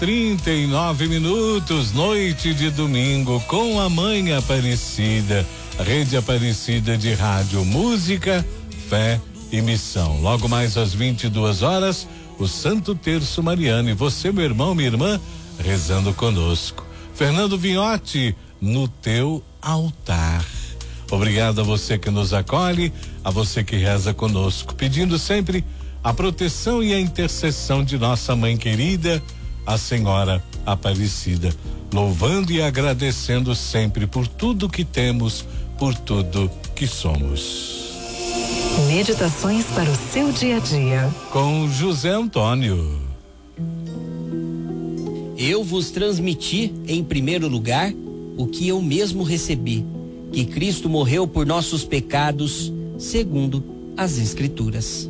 39 noite de domingo com a Mãe Aparecida, Rede Aparecida de Rádio, Música, Fé e Missão. Logo mais às 22 horas, o Santo Terço Mariano, e você, meu irmão, minha irmã, rezando conosco. Fernando Vinhotti, no teu altar. Obrigado a você que nos acolhe, a você que reza conosco, pedindo sempre a proteção e a intercessão de nossa mãe querida, a Senhora Aparecida, louvando e agradecendo sempre por tudo que temos, por tudo que somos. Meditações para o seu dia a dia. Com José Antônio. Eu vos transmiti, em primeiro lugar, o que eu mesmo recebi, que Cristo morreu por nossos pecados, segundo as Escrituras.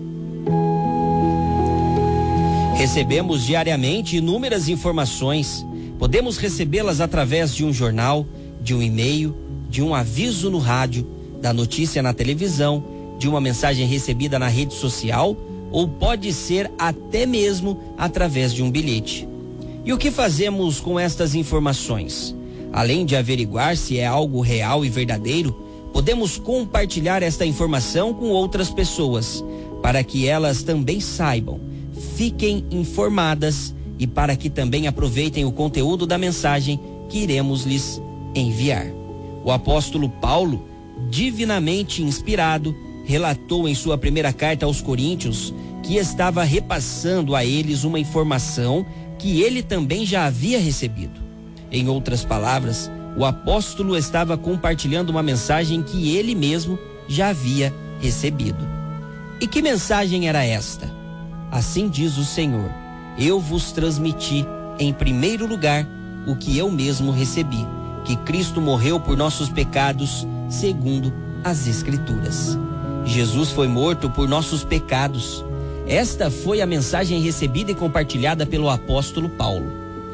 Recebemos diariamente inúmeras informações. Podemos recebê-las através de um jornal, de um e-mail, de um aviso no rádio, da notícia na televisão, de uma mensagem recebida na rede social, ou pode ser até mesmo através de um bilhete. E o que fazemos com estas informações? Além de averiguar se é algo real e verdadeiro, podemos compartilhar esta informação com outras pessoas, para que elas também saibam, fiquem informadas e para que também aproveitem o conteúdo da mensagem que iremos lhes enviar. O apóstolo Paulo, divinamente inspirado, relatou em sua primeira carta aos Coríntios que estava repassando a eles uma informação que ele também já havia recebido. Em outras palavras, o apóstolo estava compartilhando uma mensagem que ele mesmo já havia recebido. E que mensagem era esta? Assim diz o Senhor: eu vos transmiti, em primeiro lugar, o que eu mesmo recebi, que Cristo morreu por nossos pecados, segundo as Escrituras. Jesus foi morto por nossos pecados. Esta foi a mensagem recebida e compartilhada pelo apóstolo Paulo.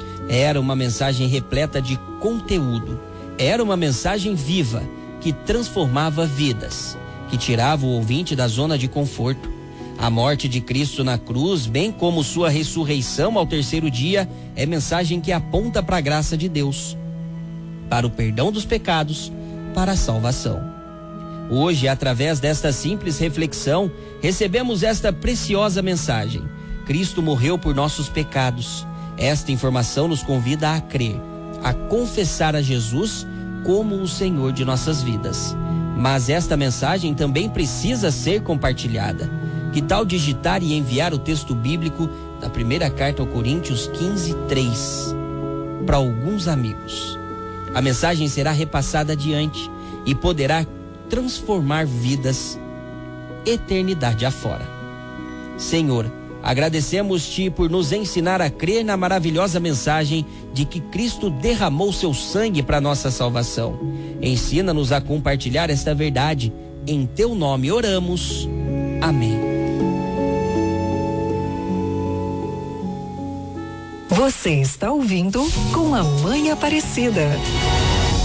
Era uma mensagem repleta de conteúdo. Era uma mensagem viva, que transformava vidas, que tirava o ouvinte da zona de conforto. A morte de Cristo na cruz, bem como sua ressurreição ao terceiro dia, é mensagem que aponta para a graça de Deus, para o perdão dos pecados, para a salvação. Hoje, através desta simples reflexão, recebemos esta preciosa mensagem: Cristo morreu por nossos pecados. Esta informação nos convida a crer, a confessar a Jesus como o Senhor de nossas vidas. Mas esta mensagem também precisa ser compartilhada. Que tal digitar e enviar o texto bíblico da primeira carta aos Coríntios 15:3 para alguns amigos? A mensagem será repassada adiante e poderá transformar vidas eternidade afora. Senhor, agradecemos-te por nos ensinar a crer na maravilhosa mensagem de que Cristo derramou seu sangue para nossa salvação. Ensina-nos a compartilhar esta verdade. Em teu nome oramos. Amém. Você está ouvindo Com a Mãe Aparecida.